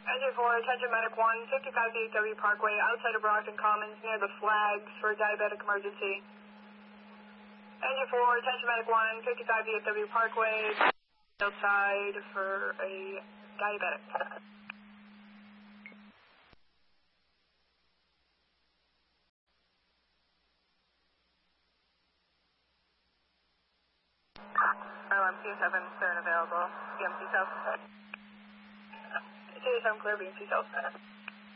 Engine 4, attention medic 1, 55 VW Parkway, outside of Brockton Commons, near the flags for diabetic emergency. Engine 4, attention medic 1, 55 VW Parkway, outside for a diabetic. CSM clear and available. BMC South. CSM clear, BMC South.